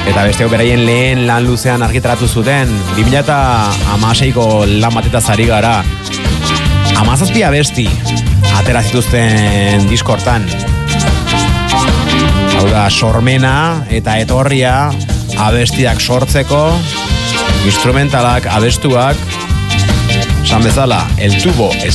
Eta besteok beraien lehen lan luzean argitaratu zuten 2016ko lan batetaz ari gara. 17 abesti atera zituzten diskortan. Hau da, sormena eta etorria abestiak sortzeko, instrumentalak, abestuak, esan bezala, el tubo